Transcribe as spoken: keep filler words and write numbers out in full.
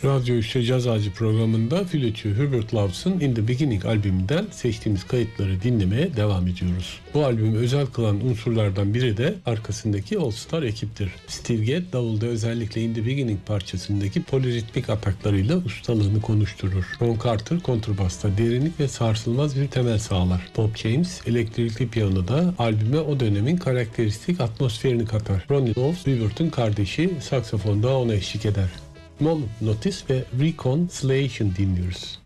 Radyo üçte Caz Ağacı programında flütçü Hubert Laws'ın In The Beginning albümünden seçtiğimiz kayıtları dinlemeye devam ediyoruz. Bu albümü özel kılan unsurlardan biri de arkasındaki All Star ekiptir. Steve Gadd davulda özellikle In The Beginning parçasındaki poliritmik ataklarıyla ustalığını konuşturur. Ron Carter kontrbasta derinlik ve sarsılmaz bir temel sağlar. Bob James elektrikli piyanoda albüme o dönemin karakteristik atmosferini katar. Ronnie Love, Hubert'ın kardeşi, saksafonda ona eşlik eder. Mom Notice ve Reconciliation dinliyoruz.